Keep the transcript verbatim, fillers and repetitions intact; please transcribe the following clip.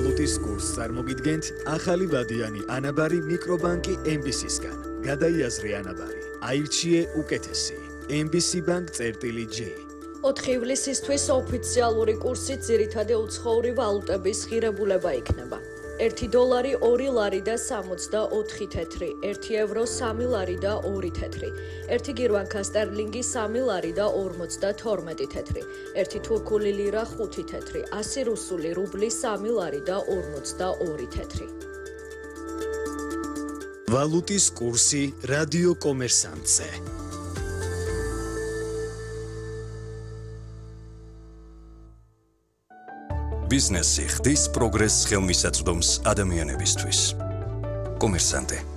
ვალუტის კურსს წარმოგიდგენთ ახალი ვადიანი ანაბარი მიკრობანკი ემ ბი სისგან. გადაიაზრე ანაბარი. აირჩიე უკეთესი. ემ ბი სი ბანკ წერტილი ჯი. ოთხი ივლისისთვის ოფიციალური კურსით ძირითადი უცხოური ვალუტების ღირებულება იქნება. ერთი დოლარი ორი ლარი და სამოცდაოთხი თეთრი, ერთი ევრო სამი ლარი და ორი თეთრი, ერთი გირვანქა სტერლინგი სამი ლარი და ორმოცდათორმეტი თეთრი, ერთი თურქული ლირა ხუთი თეთრი, ასი რუსული რუბლი სამი ლარი და ორმოცდაორი თეთრი. ვალუტის კურსი რადიო კომერსანტზე. ბიზნესი ხდის პროგრესს ხელმისაწვდომს ადამიანებისთვის. კომერსანტე